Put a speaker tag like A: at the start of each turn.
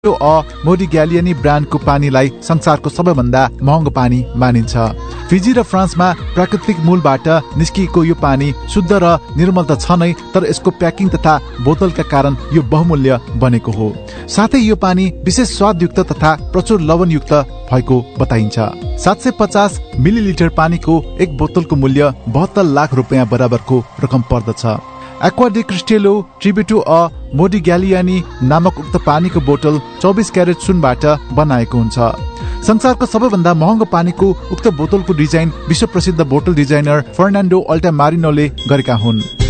A: मोडिग्यालियानी ब्रान्डको पानीलाई संसारको सबैभन्दा महँगो पानी मानिन्छ। फिजी र फ्रान्समा प्राकृतिक मूलबाट निस्किएको यो पानी शुद्ध र निर्मल त छ नै, तर यसको प्याकिङ तथा बोतलका कारण यो बहुमूल्य बनेको हो। साथै यो पानी विशेष स्वादयुक्त तथा प्रचुर लवणयुक्त भएको बताइन्छ। 750 मिलिलिटर पानीको एक बोतलको मूल्य 72 लाख रुपियाँ बराबरको रकम पर्दछ। एक्वा डी क्रिस्टेलो ट्रिब्युट अ मोडिग्यालियानी नामक उक्त पानीको बोतल 24 क्यारेट सुनबाट बनाएको हुन्छ। संसारको सबैभन्दा महँगो पानीको उक्त बोतलको डिजाइन विश्व प्रसिद्ध बोतल डिजाइनर फर्नान्डो अल्टामारिनोले गरेका हुन्।